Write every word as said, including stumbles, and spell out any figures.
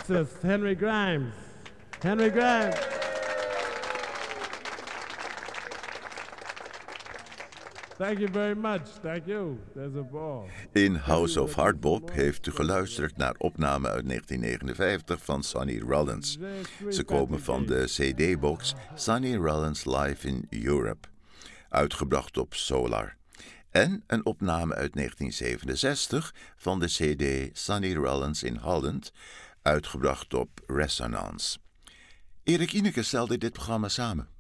bassist Henry Grimes. Henry Grimes. Thank you very much. Thank you. There's a ball. In House of Hardbop heeft u geluisterd naar opnamen uit negentien negenenvijftig van Sonny Rollins. Ze komen van de C D-box Sonny Rollins Live in Europe, uitgebracht op Solar. En een opname uit negentien zevenenzestig van de C D Sonny Rollins in Holland, uitgebracht op Resonance. Erik Ineke stelde dit programma samen.